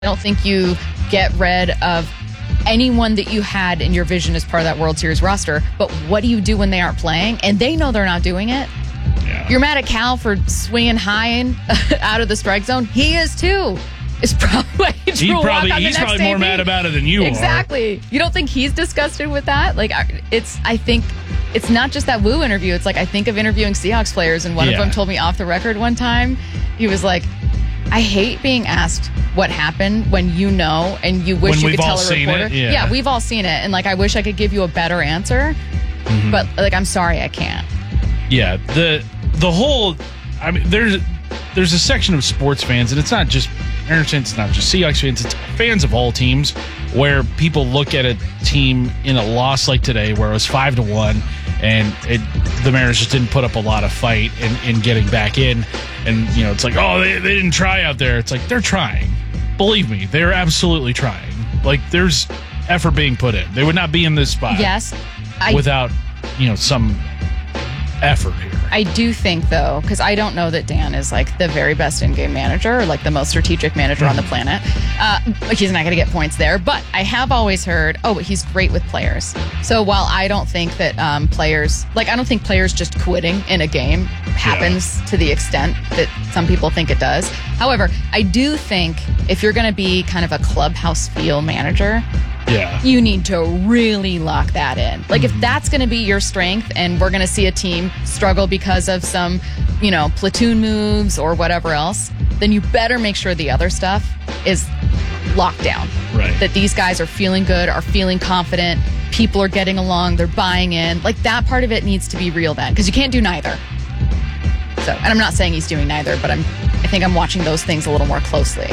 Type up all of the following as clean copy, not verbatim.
I don't think you get rid of anyone that you had in your vision as part of that World Series roster. But what do you do when they aren't playing? And they know they're not doing it. Yeah. You're mad at Cal for swinging high out of the strike zone. He is too. It's probably he's probably more mad about it than you are. Exactly. You don't think he's disgusted with that? Like, I think it's not just that Woo interview. It's like, I think of interviewing Seahawks players, and one of them told me off the record one time, he was like, I hate being asked what happened when you know and you wish you could tell a reporter. Yeah, we've all seen it. And like, I wish I could give you a better answer, but like, I'm sorry, I can't. Yeah, the whole, I mean, there's a section of sports fans, and it's not just it's not just Seahawks fans, it's fans of all teams, where people look at a team in a loss like today where it was 5-1 and the Mariners just didn't put up a lot of fight in getting back in, and you know, it's like, oh, they didn't try out there. It's like, they're trying. Believe me, they're absolutely trying. Like, there's effort being put in. They would not be in this spot without, you know, some effort here. I do think, though, because I don't know that Dan is like the very best in-game manager or like the most strategic manager on the planet. He's not going to get points there. But I have always heard, but he's great with players. So while I don't think that I don't think players just quitting in a game happens to the extent that some people think it does. However, I do think if you're going to be kind of a clubhouse feel manager, you need to really lock that in. Like, if that's going to be your strength and we're going to see a team struggle because of some, you know, platoon moves or whatever else, then you better make sure the other stuff is locked down. Right. That these guys are feeling good, are feeling confident, people are getting along, they're buying in. Like, that part of it needs to be real then, because you can't do neither. So, and I'm not saying he's doing neither, but I think I'm watching those things a little more closely.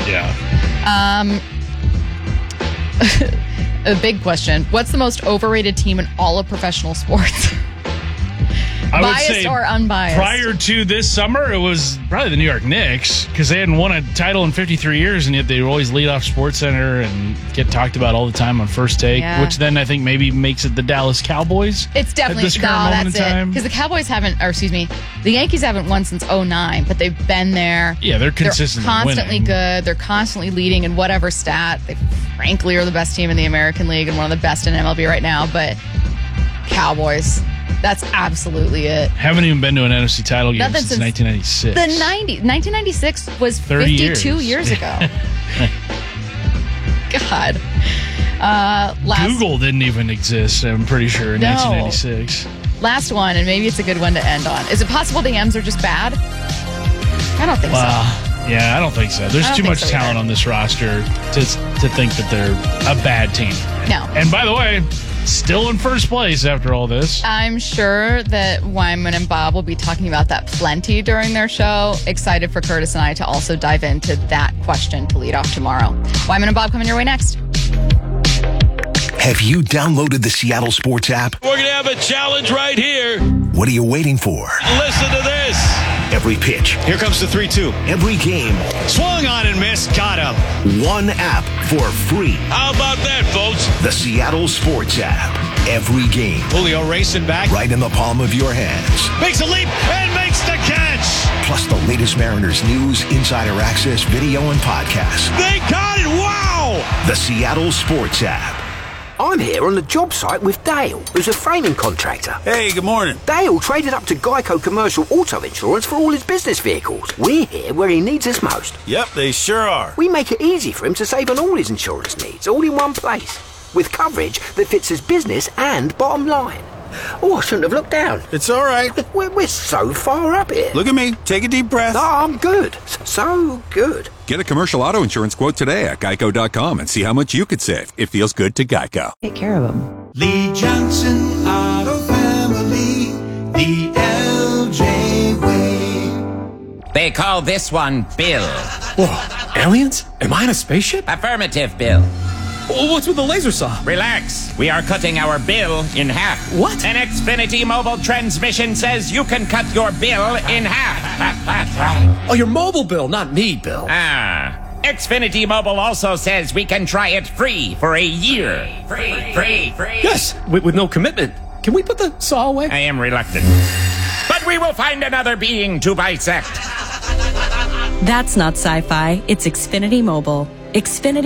Yeah. A big question. What's the most overrated team in all of professional sports? I Biased would say or unbiased? Prior to this summer, it was probably the New York Knicks, because they hadn't won a title in 53 years, and yet they always lead off SportsCenter and get talked about all the time on First Take, which then I think maybe makes it the Dallas Cowboys. It's definitely that's it. Because the Cowboys the Yankees haven't won since 2009, but they've been there. Yeah, they're consistently They're constantly winning. good. They're constantly leading in whatever stat. They frankly are the best team in the American League and one of the best in MLB right now, but Cowboys. That's absolutely it. Haven't even been to an NFC title game since 1996. 1996 was 52 years ago. God. Google didn't even exist, I'm pretty sure, in 1996. Last one, and maybe it's a good one to end on. Is it possible the M's are just bad? I don't think so. Yeah, I don't think so. There's too much talent on this roster to think that they're a bad team. No. And by the way, still in first place after all this. I'm sure that Wyman and Bob will be talking about that plenty during their show. Excited for Curtis and I to also dive into that question to lead off tomorrow. Wyman and Bob coming your way next. Have you downloaded the Seattle Sports app? We're going to have a challenge right here. What are you waiting for? Listen to this. Every pitch. Here comes the 3-2. Every game. Swung on and missed. Got him. One app for free. How about that, folks? The Seattle Sports app. Every game. Julio racing back. Right in the palm of your hands. Makes a leap and makes the catch. Plus the latest Mariners news, insider access, video, and podcasts. They got it. Wow. The Seattle Sports app. I'm here on the job site with Dale, who's a framing contractor. Hey, good morning. Dale traded up to Geico Commercial Auto Insurance for all his business vehicles. We're here where he needs us most. Yep, they sure are. We make it easy for him to save on all his insurance needs, all in one place, with coverage that fits his business and bottom line. Oh, I shouldn't have looked down. It's all right. We're so far up here. Look at me. Take a deep breath. No, I'm good. So good. Get a commercial auto insurance quote today at geico.com and see how much you could save. It feels good to Geico. Take care of them. Lee Johnson Auto Family, the LJ way. They call this one Bill. Whoa, aliens? Am I in a spaceship? Affirmative, Bill. What's with the laser saw? Relax. We are cutting our bill in half. What? An Xfinity mobile transmission says you can cut your bill in half. Oh, your mobile bill, not me, Bill. Xfinity Mobile also says we can try it free for a year. Free. Yes, with no commitment. Can we put the saw away? I am reluctant. But we will find another being to bisect. That's not sci-fi. It's Xfinity Mobile. Xfinity